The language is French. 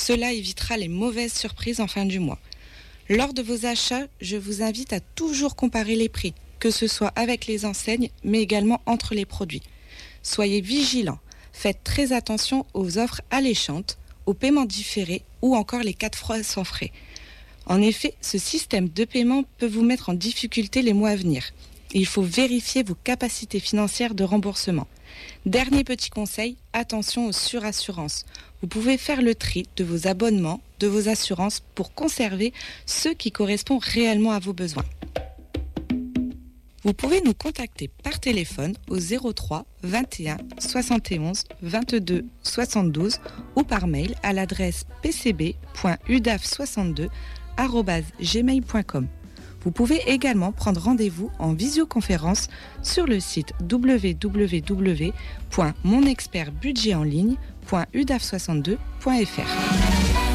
Cela évitera les mauvaises surprises en fin du mois. Lors de vos achats, je vous invite à toujours comparer les prix, que ce soit avec les enseignes, mais également entre les produits. Soyez vigilants, faites très attention aux offres alléchantes, aux paiements différés ou encore les 4 fois sans frais. En effet, ce système de paiement peut vous mettre en difficulté les mois à venir. Il faut vérifier vos capacités financières de remboursement. Dernier petit conseil, attention aux surassurances. Vous pouvez faire le tri de vos abonnements, de vos assurances pour conserver ceux qui correspondent réellement à vos besoins. Vous pouvez nous contacter par téléphone au 03 21 71 22 72 ou par mail à l'adresse pcb.udaf62@gmail.com. Vous pouvez également prendre rendez-vous en visioconférence sur le site www.monexpertbudgetenligne.udaf62.fr.